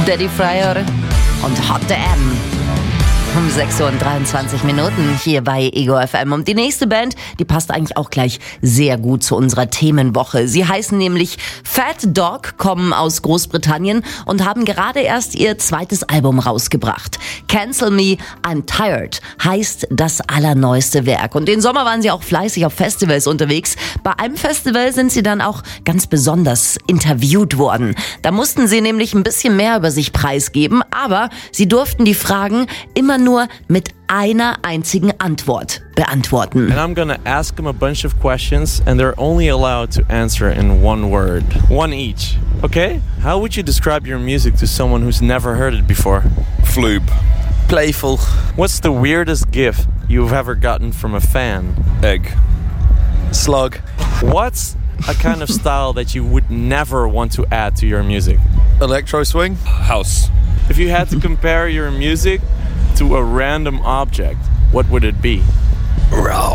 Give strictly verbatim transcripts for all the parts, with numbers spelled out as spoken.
Daddy Fryer und Hot Damn. Um sechs Uhr und dreiundzwanzig Minuten hier bei Ego F M. Und die nächste Band, die passt eigentlich auch gleich sehr gut zu unserer Themenwoche. Sie heißen nämlich Fat Dog, kommen aus Großbritannien und haben gerade erst ihr zweites Album rausgebracht. Cancel Me, I'm Tired heißt das allerneueste Werk. Und den Sommer waren sie auch fleißig auf Festivals unterwegs. Bei einem Festival sind sie dann auch ganz besonders interviewt worden. Da mussten sie nämlich ein bisschen mehr über sich preisgeben, aber sie durften die Fragen immer nur mit einer einzigen Antwort beantworten. And I'm gonna ask them a bunch of questions and they're only allowed to answer in one word. One each. Okay? How would you describe your music to someone who's never heard it before? Floob. Playful. What's the weirdest gift you've ever gotten from a fan? Egg. Slug. What's a kind of style that you would never want to add to your music? Electro swing. House. If you had to compare your music to a random object, what would it be? Rock.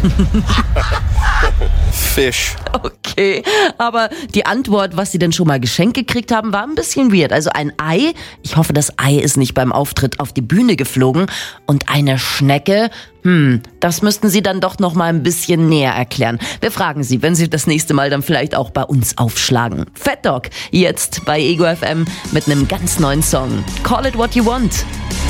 Fish. Okay, aber die Antwort, was sie denn schon mal geschenkt gekriegt haben, war ein bisschen weird. Also ein Ei, ich hoffe, das Ei ist nicht beim Auftritt auf die Bühne geflogen. Und eine Schnecke, hm, das müssten sie dann doch noch mal ein bisschen näher erklären. Wir fragen sie, wenn sie das nächste Mal dann vielleicht auch bei uns aufschlagen. Fat Dog, jetzt bei Ego F M mit einem ganz neuen Song. Call it what you want.